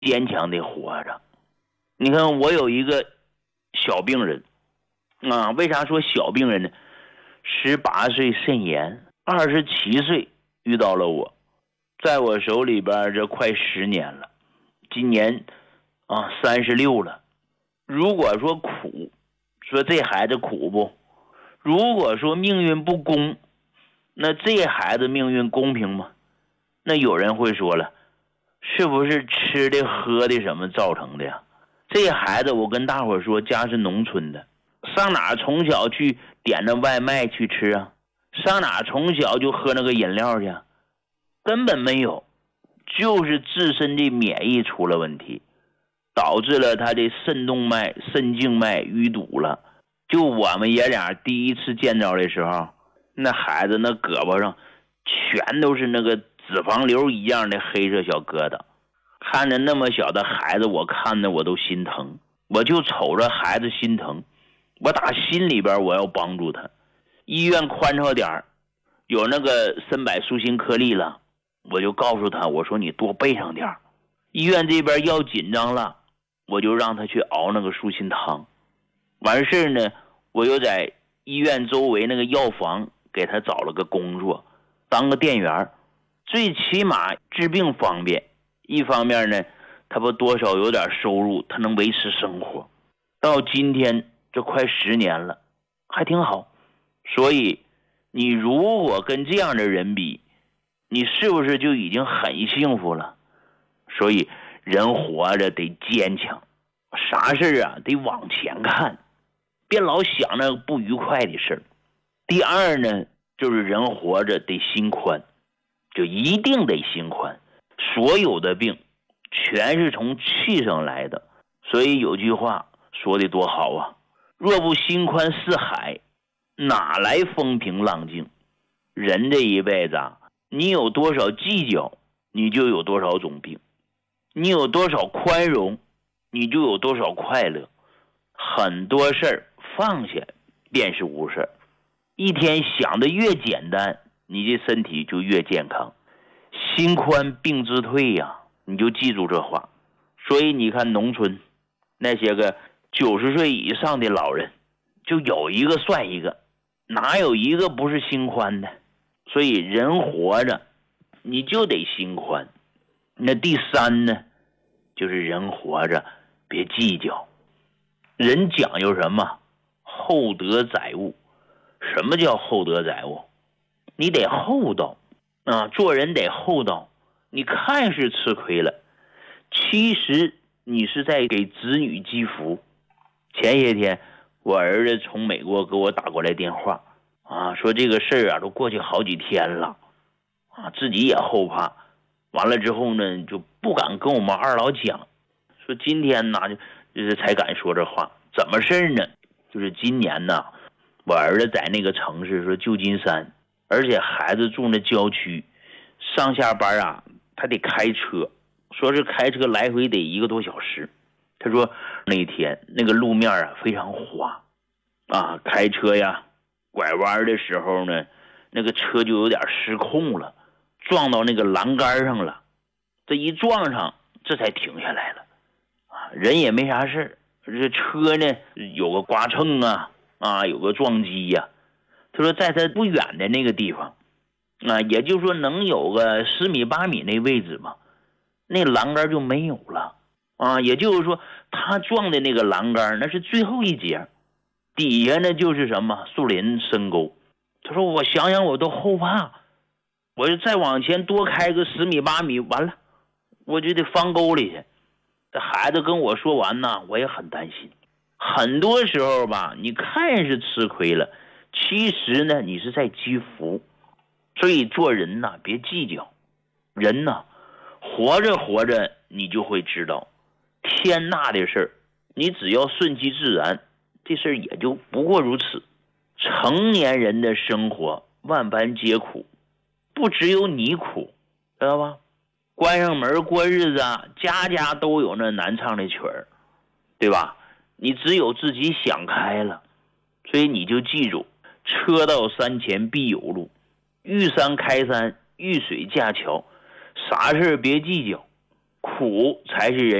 坚强的活着。你看我有一个小病人啊，为啥说小病人呢？18岁肾炎，27岁遇到了我，在我手里边这快10年了，今年36了。如果说苦，说这孩子苦不？如果说命运不公，那这孩子命运公平吗？那有人会说了，是不是吃的喝的什么造成的呀？这孩子我跟大伙说，家是农村的，上哪从小去点着外卖去吃啊？上哪从小就喝那个饮料去？根本没有，就是自身的免疫出了问题，导致了他的肾动脉、肾静脉淤堵了。就我们爷俩第一次见着的时候，那孩子那胳膊上全都是那个脂肪瘤一样的黑色小疙瘩。看着那么小的孩子，我看着我都心疼，我就瞅着孩子心疼，我打心里边我要帮助他。医院宽敞点，有那个参柏舒心颗粒了，我就告诉他，我说你多备上点。医院这边要紧张了，我就让他去熬那个舒心汤。完事呢，我又在医院周围那个药房给他找了个工作，当个店员，最起码治病方便。一方面呢，他不多少有点收入，他能维持生活。到今天这快10年了，还挺好。所以你如果跟这样的人比，你是不是就已经很幸福了？所以人活着得坚强，啥事啊得往前看，别老想那不愉快的事儿。第二呢，就是人活着得心宽，就一定得心宽。所有的病全是从气上来的，所以有句话说的多好啊，若不心宽似海，哪来风平浪静？人这一辈子啊，你有多少计较，你就有多少种病；你有多少宽容，你就有多少快乐。很多事儿放下便是无事。一天想的越简单，你的身体就越健康。心宽病自退呀，你就记住这话。所以你看农村那些个90岁以上的老人，就有一个算一个，哪有一个不是心宽的？所以人活着你就得心宽。那第三呢，就是人活着别计较。人讲究什么？厚德载物。什么叫厚德载物？你得厚道啊，做人得厚道。你看是吃亏了，其实你是在给子女积福。前些天我儿子从美国给我打过来电话啊，说这个事儿啊都过去好几天了啊，自己也后怕。完了之后呢，就不敢跟我们二老讲，说今天呢就是才敢说这话。怎么事呢？就是今年呢，我儿子在那个城市说旧金山，而且孩子住那郊区，上下班啊他得开车，说是开车来回得1个多小时。他说那天那个路面啊非常滑啊，开车呀拐弯的时候呢，那个车就有点失控了，撞到那个栏杆上了。这一撞上，这才停下来了啊，人也没啥事，这车呢有个刮蹭啊有个撞击呀。他说在他不远的那个地方啊，也就是说能有个10米8米那位置嘛，那栏杆就没有了啊。也就是说他撞的那个栏杆那是最后一节，底下呢就是什么树林深沟。他说我想想我都后怕，我就再往前多开个10米8米，完了我就得翻沟里去。这孩子跟我说完呢，我也很担心。很多时候吧，你看是吃亏了，其实呢你是在积福。所以做人呢别计较，人呢活着活着你就会知道，天大的事儿你只要顺其自然，这事儿也就不过如此。成年人的生活万般皆苦，不只有你苦，知道吧？关上门过日子啊，家家都有那难唱的曲儿，对吧？你只有自己想开了。所以你就记住，车到山前必有路，遇山开山，遇水架桥，啥事别计较， 苦才是人